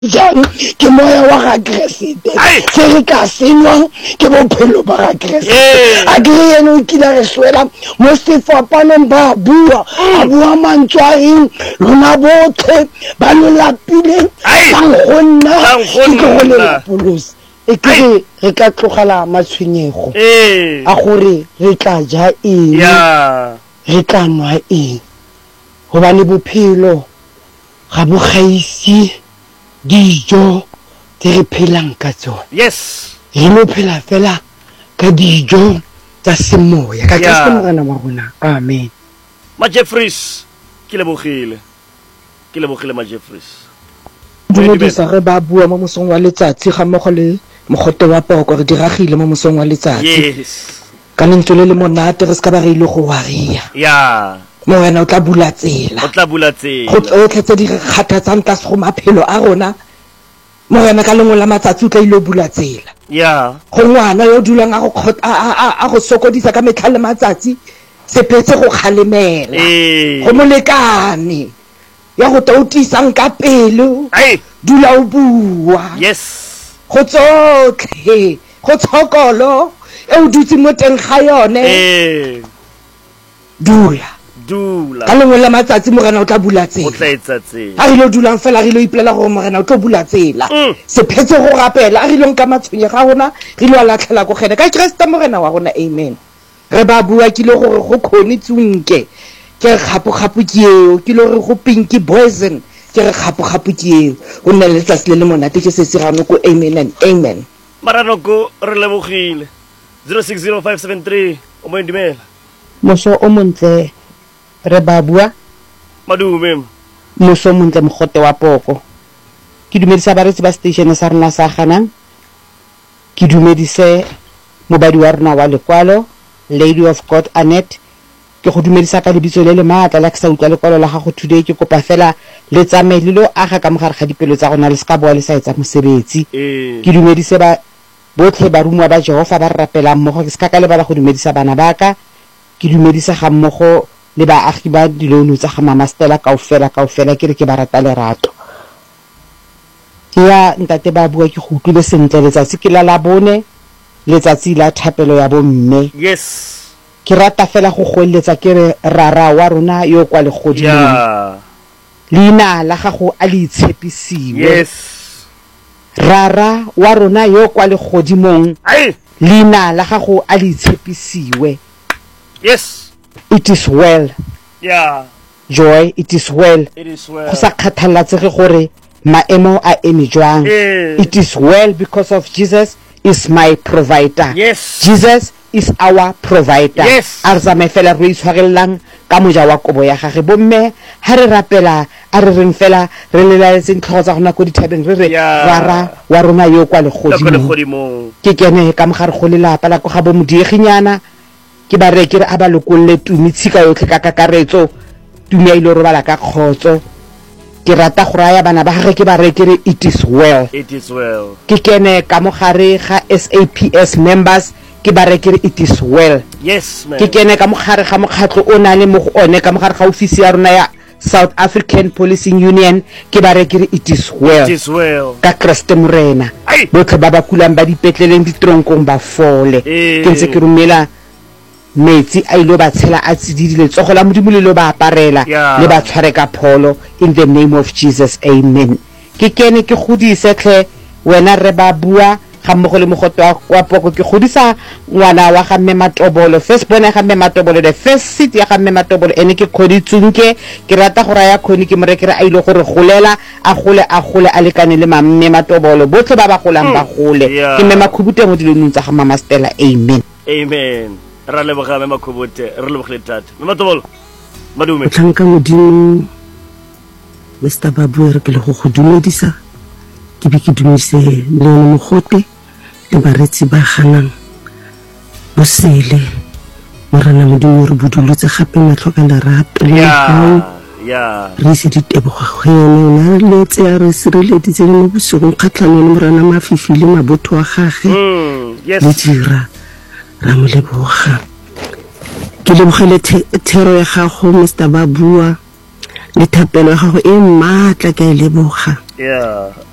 jang ke moya wa ga Keresete se re ka senwang ke bophelo ba ga Keresete a ke ene o kila re swela mo sefapaneng ba bua a bua mantswaring lona botlhe ba lo lapile bang gonna ke go le lapolosi e ke re ka tlogela matshwenyego a gore re tla ja eng re tla nwa eng go ba le bophelo ga bo gaisi dijo tse re phelang ka tsone re mo phela fela ka dijo tsa semoya ka Kristo morena wa rona amen ma Jeffries ke lebogile ma Jeffries dumedisa re ba bua mo mosong wa letsatsi ga mmogo le mogote wa poko re diragile mo mosong wa letsatsi ka lentswe le le monate re ska ba re ile go waria mo wena o tla bula tsela go tlotlhe tse di re kgathatsang tlase go maphelo a rona mo wena ka lengwe la matsatsi o tla ile o bula tsela go ngwana yo dulang a go sokodisa ka metlha le matsatsi se phetse go kgalemela go molekane ya go tautisang ka pelo dula o bua go tsotlhe go tshokolo e o dutse mo teng ga yone dula ka lengwe la matsatsi morena o tla bula tsela a re lo dulang fela re lo ipelela gore morena o tlo bula tsela se phetse go rapela a re lo nka matshwenye ga rona re lo latlhela go gene ka Kriste morena wa rona amen re ba bua ke le gore go khone tsunke ke re gapo ke eo ke le gore go pinky poison ke re gapo ke eo o nne le tsatsi le monate ke se serano ko amen and amen maranoko re lebogile 060573 o mo ndimela moso o montle re ba bua madume moso montle mogote wa poko ke dumedisa baretsi ba station sa rena sa ganang ke dumedise mobadi wa rena wa lekwalo Lady of God Annette ke go dumedisa ka lebitso le le maatla la ke sa utlwa lekwalo la gago today ke kopa fela le tsamaye le lo aga ka mogare ga dipelo tsa gona le ska boa le sa etsa mosebetsi ke dumedise ba botlhe ba rumwa ba Jehova ba rapela mmogo ke ska ka le bala go dumedisa bana baka ke dumedisa ga mmogo le baagi ba dilono tsa ga mama Stella kaofela ke re ke ba rata lerato ya ntate ba bua ke go utlwile sentle letsatsi ke la bone letsatsi la thapelo ya bomme ke rata fela go goeletsa ke re rara wa rona yo kwa le godimo leina la gago a le itshepisiwe rara wa rona yo kwa le godimong leina la gago a le itshepisiwe it is well joy it is well go sa kgathalatse gore maemo a eme jwang it is well because of Jesus is my provider Jesus is our provider arza me fela re itshwarellang ka moja wa kobo ya gage bomme ha re rapela a re reng fela re lelaletseng tlhogo tsa gona go dithabeng re rara wa rona yo kwa le godimo ke kene ka mogare go lelapa la go ga bo modieginyana ke ba re ke re aba lokolle tumitshika yotlhe ka kakaretso tumia ile ro bala ka khotso ke rata go raya bana ba gage ke ba re ke re it is well ke kene ka mogare ga SAPS members ke ba re ke re it is well ke kene ka mogare ga mokgatlo o na le mo go one ka mogare ga ofisi ya rona ya South African Policing Union ke ba re ke re it is well ka Kriste morena botlhe ba ba kulang ba dipetleleng ditronkong ba fole ke ntse ke rumela metsi a ile ba tshela a tsidile tsogo la modimo le lo ba aparela le ba tshware ka pholo in the name of Jesus amen ke kene ke godise tle wena re ba bua ga mmogo le mogote wa poko ke godisa ngwana wa ga mme Matobolo first born ga mme Matobolo the first seat ya ga mme Matobolo ene ke kgoditsunke ke rata go raya khoni ke morekere a ile gore golela a gole a lekane le mme Matobolo botlhe ba ba golang ba gole ke mme Makhubute mo dilonong tsa ga mama Stella amen ra leboga me Makhubute re lebogile tata me Matobolo madume tlanka modimo Mr. Babu re ke le go dumedisa ke be ke dumedise le mogote le baretsi ba ganang bosele morana modimo re budulutse gape matlho ka lerato re se diteboga go yone o na le tse a re sireleditse mo bosogong kgatlhanong le morana mafifi le mabotho wa gage le dira ra mo leboga ke lebogele thero ya gago Mr. Babua le thapelo ya gago e matla ka e leboga